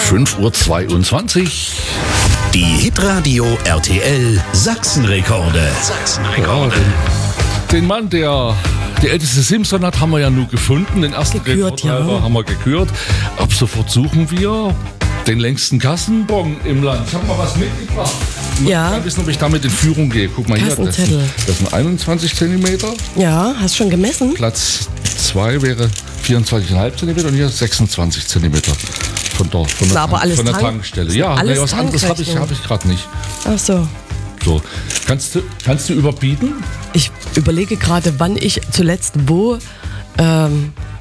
5:22 Uhr. Die Hitradio RTL Sachsenrekorde. Ja, den Mann, der die älteste Simpson hat, haben wir ja nur gefunden. Den ersten Rekordhalter haben wir gekürt. Ab sofort suchen wir den längsten Kassenbon im Land. Ich habe mal was mitgebracht. Ich Ja. will wissen, ob ich damit in Führung gehe. Guck mal hier, Kassenzettel. das sind 21 cm. Ja, hast du schon gemessen? Platz 2 wäre 24,5 cm und hier 26 cm von der, aber alles von der Tank- Tankstelle. Ja, alles was anderes habe ich Tankrechnung. gerade nicht. Ach so. So. Kannst du überbieten? Ich überlege gerade, wann ich zuletzt wo